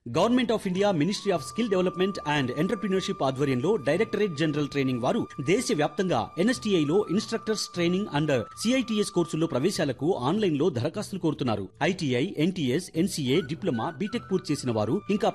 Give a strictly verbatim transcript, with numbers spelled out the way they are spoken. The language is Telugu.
Government of India ministry of skill development and entrepreneurship ఆధ్వర్యంలో డైరెక్టరేట్ జనరల్ ట్రైనింగ్ వారు దేశ వ్యాప్తంగా ఎన్ఎస్టీఐ లో ఇన్స్ట్రక్టర్స్ ట్రైనింగ్ అండ్ సిఐటిఎస్ కోర్సుల్లో ప్రవేశాలకు ఆన్లైన్ లో దరఖాస్తులు కోరుతున్నారు. ITI, NTS, NCA, diploma, BTech పూర్తి చేసిన వారు ఇంకా